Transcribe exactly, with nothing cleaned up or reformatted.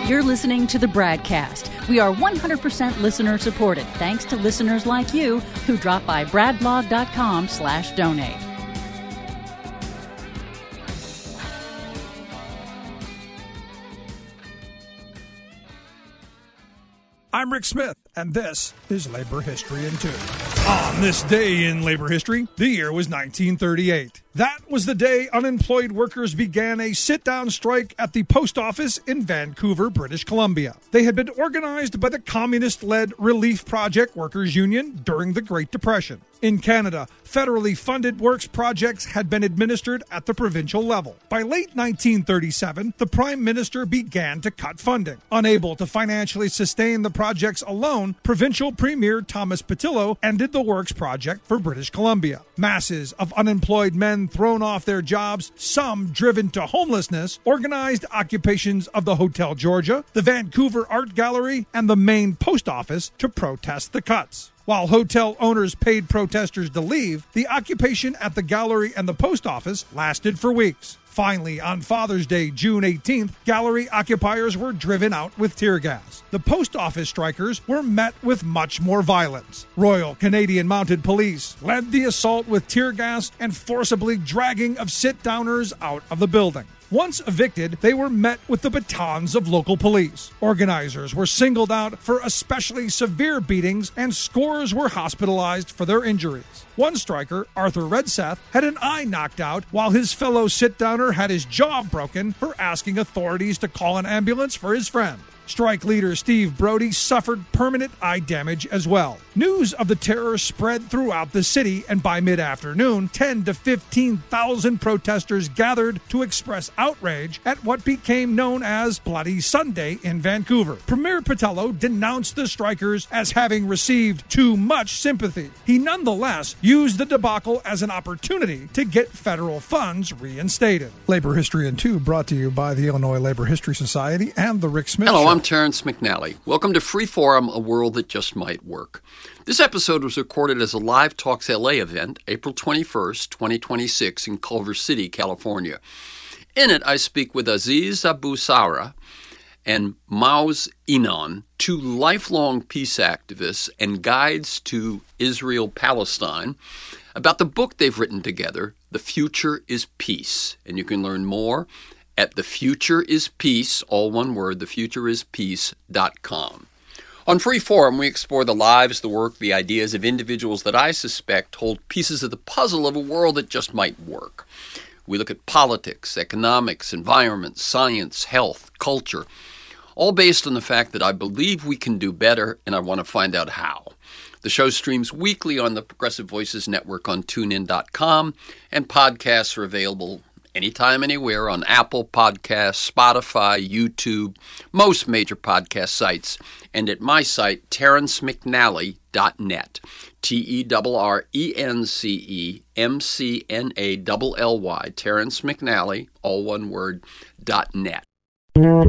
You're listening to the Bradcast. We are one hundred percent listener supported, thanks to listeners like you who drop by bradblog.com slash donate. I'm Rick Smith, and this is Labor History in Two. On this day in labor history, the year was nineteen thirty-eight. That was the day unemployed workers began a sit-down strike at the post office in Vancouver, British Columbia. They had been organized by the communist-led Relief Project Workers' Union during the Great Depression. In Canada, federally funded works projects had been administered at the provincial level. By late nineteen thirty-seven, the Prime Minister began to cut funding. Unable to financially sustain the projects alone, Provincial Premier Thomas Patillo ended the Works Project for British Columbia. Masses of unemployed men thrown off their jobs, some driven to homelessness, organized occupations of the Hotel Georgia, the Vancouver Art Gallery, and the Maine Post Office to protest the cuts. While hotel owners paid protesters to leave, the occupation at the gallery and the post office lasted for weeks. Finally, on Father's Day, June eighteenth, gallery occupiers were driven out with tear gas. The post office strikers were met with much more violence. Royal Canadian Mounted Police led the assault with tear gas and forcibly dragging of sit-downers out of the building. Once evicted, they were met with the batons of local police. Organizers were singled out for especially severe beatings, and scores were hospitalized for their injuries. One striker, Arthur Redseth, had an eye knocked out, while his fellow sit-downer had his jaw broken for asking authorities to call an ambulance for his friend. Strike leader Steve Brody suffered permanent eye damage as well. News of the terror spread throughout the city, and by mid-afternoon, ten to fifteen thousand protesters gathered to express outrage at what became known as Bloody Sunday in Vancouver. Premier Patillo denounced the strikers as having received too much sympathy. He nonetheless used the debacle as an opportunity to get federal funds reinstated. Labor History in Two brought to you by the Illinois Labor History Society and the Rick Smith Hello, Show. I'm Terrence McNally. Welcome to Freeforum, a world that just might work. This episode was recorded as a Live Talks L A event, April twenty-first, twenty twenty-six, in Culver City, California. In it, I speak with Aziz Abu Sara and Maoz Inon, two lifelong peace activists and guides to Israel-Palestine, about the book they've written together, The Future is Peace. And you can learn more at The Future is Peace, all one word, the future is peace dot com. On Freeforum, we explore the lives, the work, the ideas of individuals that I suspect hold pieces of the puzzle of a world that just might work. We look at politics, economics, environment, science, health, culture, all based on the fact that I believe we can do better, and I want to find out how. The show streams weekly on the Progressive Voices Network on tune in dot com, and podcasts are available anytime, anywhere on Apple Podcasts, Spotify, YouTube, most major podcast sites, and at my site, terrence mcnally dot net. T E R R E N C E M C N A L L Y, Terrence McNally, all one word, dot net.